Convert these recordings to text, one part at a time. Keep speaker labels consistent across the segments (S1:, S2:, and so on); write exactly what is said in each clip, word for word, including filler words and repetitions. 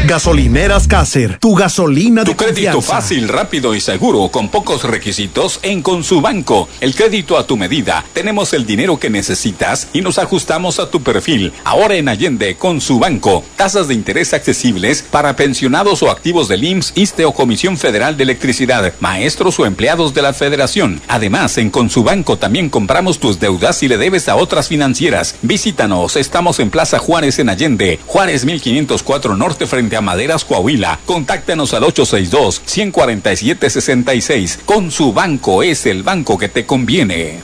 S1: Gasolineras Caser, tu gasolina de
S2: Tu crédito
S1: confianza.
S2: fácil, rápido y seguro, con pocos requisitos en Consubanco. El crédito a tu medida. Tenemos el dinero que necesitas y nos ajustamos a tu perfil. Ahora en Allende, Consubanco. Tasas de interés accesibles para pensionados o activos del I M S S, ISSSTE o Comisión Federal de Electricidad, maestros o empleados de la Federación. Además, en Consubanco también compramos tus deudas si le debes a otras financieras. Visítanos, estamos en Plaza Juárez en Allende, Juárez mil quinientos cuatro Norte frente a Maderas, Coahuila. Contáctanos al ocho seis dos, uno cuatro siete, seis seis. Consubanco es el banco que te conviene.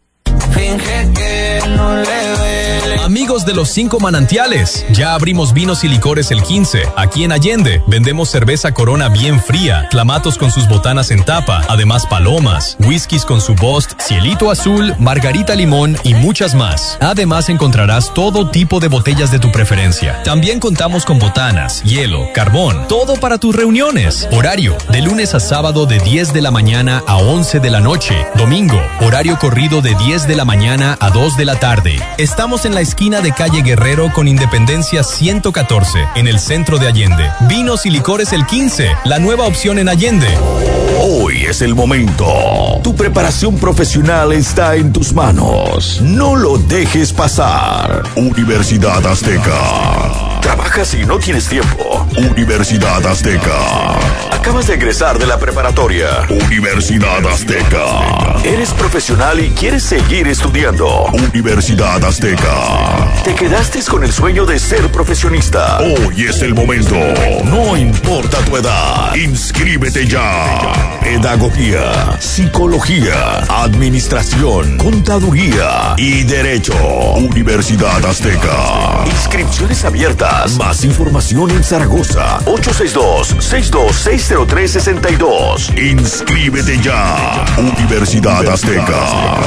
S3: Finge que no le duele.
S4: Amigos de los cinco manantiales, ya abrimos vinos y licores el quince. Aquí en Allende vendemos cerveza Corona bien fría, clamatos con sus botanas en tapa, además palomas, whiskies con su Bost, cielito azul, margarita limón y muchas más. Además encontrarás todo tipo de botellas de tu preferencia. También contamos con botanas, hielo, carbón, todo para tus reuniones. Horario de lunes a sábado de diez de la mañana a once de la noche. Domingo, horario corrido de diez de la mañana a dos de la tarde. Estamos en la esquina de calle Guerrero con Independencia ciento catorce, en el centro de Allende. Vinos y licores el quince, la nueva opción en Allende.
S5: Hoy es el momento. Tu preparación profesional está en tus manos. No lo dejes pasar. Universidad Azteca. ¿Trabajas y no tienes tiempo? Universidad Azteca. Acabas de egresar de la preparatoria. Universidad Azteca. ¿Eres profesional y quieres seguir estudiando? Universidad Azteca. ¿Te quedaste con el sueño de ser profesionista? Hoy es el momento. No importa tu edad. Inscríbete ya. Pedagogía, psicología, administración, contaduría y derecho. Universidad Azteca. Inscripciones abiertas. Más información en Zaragoza. ocho seis dos, seis dos seis cero tres, seis dos. Inscríbete ya. Universidad Azteca.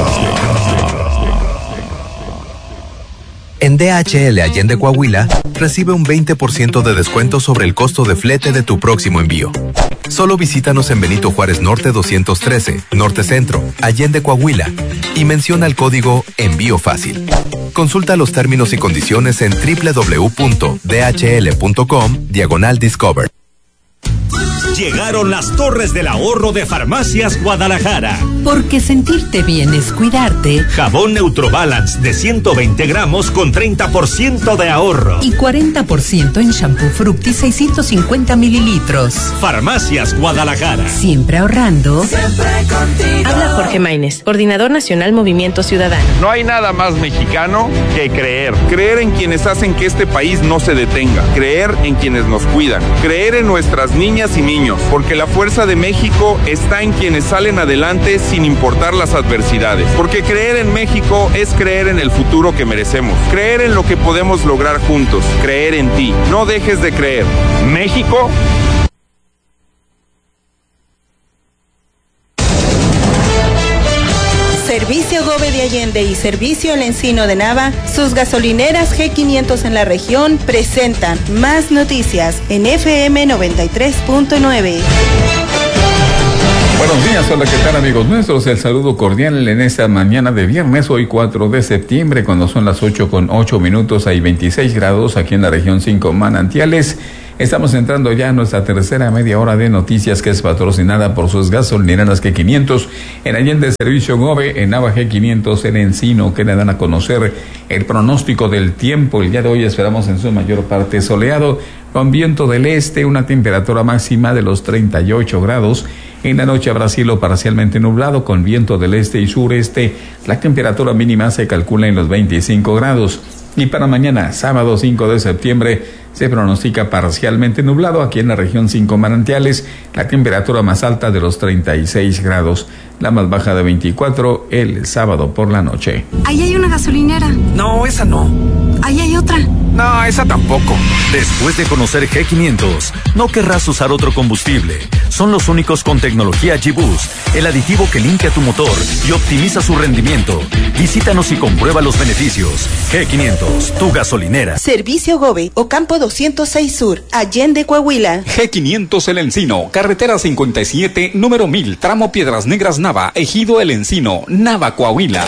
S6: En D H L Allende Coahuila, recibe un veinte por ciento de descuento sobre el costo de flete de tu próximo envío. Solo visítanos en Benito Juárez Norte doscientos trece, Norte Centro, Allende Coahuila, y menciona el código Envío Fácil. Consulta los términos y condiciones en doble u doble u doble u punto d h l punto com diagonal discover.
S7: Llegaron las Torres del Ahorro de Farmacias Guadalajara.
S8: Porque sentirte bien es cuidarte.
S7: Jabón Neutrobalance de ciento veinte gramos con treinta por ciento de ahorro.
S8: Y cuarenta por ciento en shampoo Fructis seiscientos cincuenta mililitros.
S7: Farmacias Guadalajara.
S8: Siempre ahorrando.
S9: Siempre contigo. Habla Jorge Maínez, Coordinador Nacional Movimiento Ciudadano.
S10: No hay nada más mexicano que creer. Creer en quienes hacen que este país no se detenga. Creer en quienes nos cuidan. Creer en nuestras niñas y niños. Porque la fuerza de México está en quienes salen adelante sin importar las adversidades. Porque creer en México es creer en el futuro que merecemos. Creer en lo que podemos lograr juntos. Creer en ti. No dejes de creer. México.
S11: Servicio Gobe de Allende y Servicio El Encino de Nava, sus gasolineras G quinientos en la región presentan más noticias en F M noventa y tres punto nueve.
S12: Buenos días, hola, ¿qué tal amigos nuestros? El saludo cordial en esta mañana de viernes, hoy cuatro de septiembre, cuando son las ocho con ocho minutos, hay veintiséis grados aquí en la región cinco manantiales. Estamos entrando ya a nuestra tercera media hora de noticias, que es patrocinada por sus gasolineras G quinientos en Allende, Servicio Gobe, en Nava G quinientos en Encino, que le dan a conocer el pronóstico del tiempo. El día de hoy esperamos en su mayor parte soleado, con viento del este, una temperatura máxima de los treinta y ocho grados. En la noche habrá cielo parcialmente nublado, con viento del este y sureste. La temperatura mínima se calcula en los veinticinco grados. Y para mañana, sábado cinco de septiembre, se pronostica parcialmente nublado aquí en la región cinco manantiales, la temperatura más alta de los treinta y seis grados, la más baja de veinticuatro el sábado por la noche.
S13: Ahí hay una gasolinera.
S14: No, esa no.
S13: Ahí hay otra.
S14: No, esa tampoco.
S15: Después de conocer G quinientos, no querrás usar otro combustible. Son los únicos con tecnología G-Boost, el aditivo que limpia tu motor y optimiza su rendimiento. Visítanos y comprueba los beneficios. G quinientos, tu gasolinera.
S11: Servicio Gobe, Ocampo doscientos seis Sur, Allende, Coahuila.
S2: G quinientos El Encino, carretera cincuenta y siete, número mil, tramo Piedras Negras Nava, Ejido El Encino, Nava, Coahuila.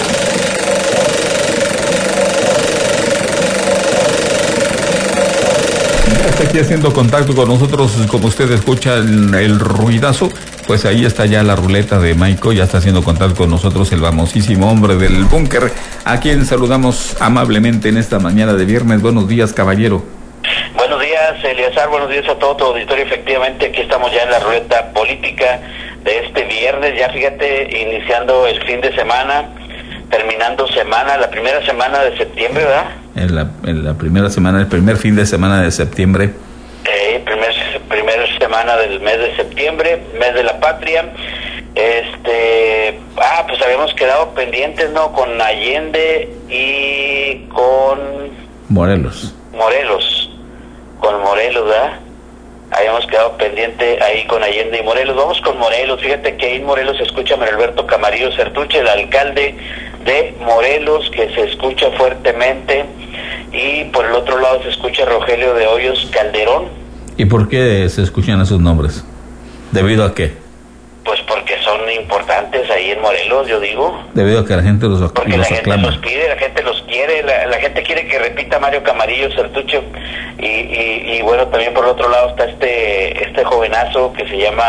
S12: Ya está aquí haciendo contacto con nosotros, como usted escucha el, el ruidazo, pues ahí está ya la ruleta de Maico, ya está haciendo contacto con nosotros el famosísimo hombre del búnker, a quien saludamos amablemente en esta mañana de viernes. Buenos días, caballero.
S16: Buenos días, Eleazar, buenos días a todo tu auditorio. Efectivamente, aquí estamos ya en la ruleta política de este viernes, ya fíjate, iniciando el fin de semana, terminando semana, la primera semana de septiembre, ¿verdad?
S12: En la, en la primera semana, el primer fin de semana de septiembre.
S16: Eh, primer, primer semana del mes de septiembre, mes de la patria. Este, ah, pues habíamos quedado pendientes, ¿no? Con Allende y con...
S12: Morelos.
S16: Morelos, con Morelos, ¿verdad? Habíamos quedado pendiente ahí con Allende y Morelos. Vamos con Morelos. Fíjate que ahí en Morelos se escucha Manuel Alberto Camarillo Certuche, el alcalde de Morelos, que se escucha fuertemente, y por el otro lado se escucha Rogelio de Hoyos Calderón.
S12: ¿Y por qué se escuchan esos nombres? ¿Debido a qué?
S16: Pues porque son importantes ahí en Morelos, yo digo.
S12: Debido a que la gente los, los
S16: porque la
S12: aclama.
S16: gente los pide, la gente los quiere, la, la gente quiere que repita Mario Camarillo Certuche. Y, y, y bueno, también por el otro lado está este este jovenazo que se llama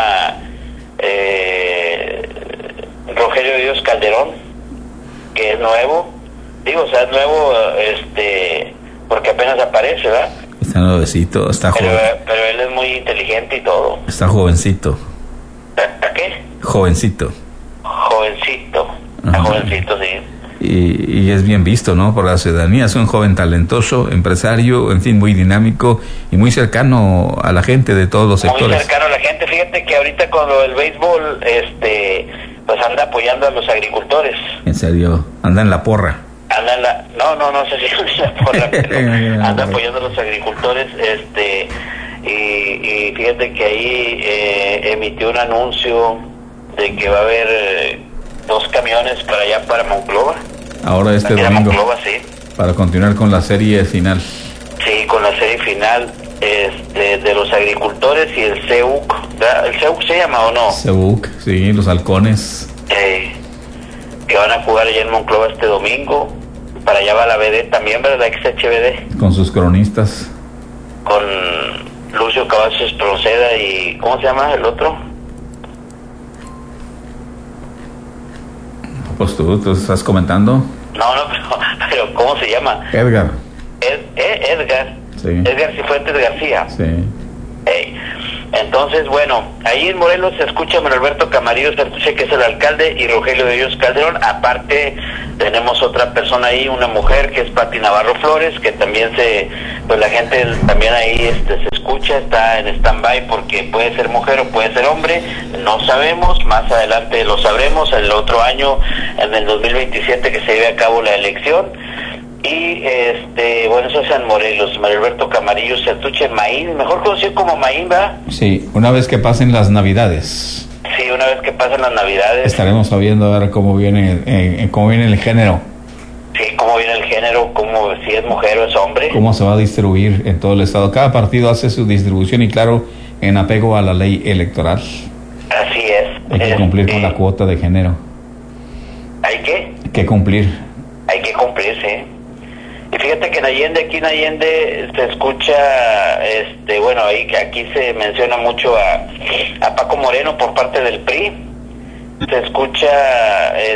S16: eh, Rogelio de Hoyos Calderón, que es nuevo. Digo, o sea, es nuevo, este, porque apenas aparece, ¿verdad?
S12: Está nuevecito, está
S16: pero,
S12: joven.
S16: Pero él es muy inteligente y todo.
S12: Está jovencito.
S16: ¿A, a qué?
S12: Jovencito.
S16: Jovencito. A jovencito, sí.
S12: Y, y es bien visto, ¿no? Por la ciudadanía. Es un joven talentoso, empresario, en fin, muy dinámico y muy cercano a la gente de todos los sectores.
S16: Muy cercano a la gente. Fíjate que ahorita con lo del béisbol, este, pues anda apoyando a los agricultores.
S12: En serio, anda en la porra.
S16: Anda en la, no, no, no sé si anda en la porra, pero anda apoyando a los agricultores, este, y, y fíjate que ahí eh, emitió un anuncio de que va a haber eh, dos camiones para allá, para Monclova.
S12: Ahora este
S16: Para
S12: domingo.
S16: Monclova, sí.
S12: Para continuar con la serie final.
S16: Sí, con la serie final este, de los agricultores y el C E U C. ¿Verdad? ¿El C E U C se llama o no?
S12: C E U C, sí, los halcones.
S16: Eh, que van a jugar allá en Monclova este domingo. Para allá va la B D también, ¿verdad? La ex H B D.
S12: Con sus cronistas.
S16: Con Lucio Cavazos Proceda y... ¿cómo se llama el otro?
S12: Pues tú, tú estás comentando.
S16: No, no, pero, pero ¿cómo se llama?
S12: Edgar.
S16: Ed, Ed, Edgar.
S12: Sí.
S16: Edgar Cifuentes García.
S12: Sí.
S16: Hey. Entonces, bueno, ahí en Morelos se escucha Manuel Alberto Camarillo Certuche, que es el alcalde, y Rogelio de Hoyos Calderón. Aparte, tenemos otra persona ahí, una mujer, que es Pati Navarro Flores, que también se, pues la gente también ahí este, se escucha, está en stand-by porque puede ser mujer o puede ser hombre, no sabemos, más adelante lo sabremos, el otro año, en el dos mil veintisiete, que se lleve a cabo la elección. Y, este, bueno, eso es en Morelos, Manuel Alberto Camarillo Certuche, Maín, mejor conocido como Maín, ¿va?
S12: Sí, una vez que pasen las Navidades.
S16: Sí, una vez que pasen las Navidades.
S12: Estaremos sabiendo a ver cómo viene, eh, cómo viene el género.
S16: Sí, cómo viene el género, cómo, si es mujer o es hombre.
S12: Cómo se va a distribuir en todo el estado. Cada partido hace su distribución y, claro, en apego a la ley electoral.
S16: Así es.
S12: Hay que
S16: es,
S12: cumplir
S16: eh,
S12: con la cuota de género.
S16: ¿Hay qué?
S12: Hay que cumplir.
S16: Hay que cumplir, sí. Y fíjate que en Allende, aquí en Allende se escucha, este, bueno, ahí aquí se menciona mucho a, a Paco Moreno por parte del P R I. Se escucha...